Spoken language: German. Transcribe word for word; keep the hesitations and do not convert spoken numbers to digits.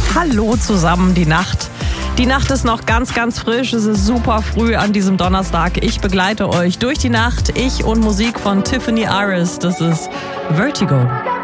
Hallo zusammen, die Nacht. Die Nacht ist noch ganz, ganz frisch. Es ist super früh an diesem Donnerstag. Ich begleite euch durch die Nacht. Ich und Musik von Tiffany Aris. Das ist Vertigo.